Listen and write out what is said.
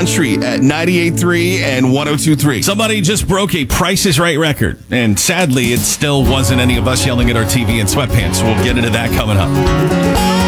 country at 98.3 and 102.3. Somebody just broke a Price is Right record, and sadly, it still wasn't any of us yelling at our TV in sweatpants. We'll get into that coming up.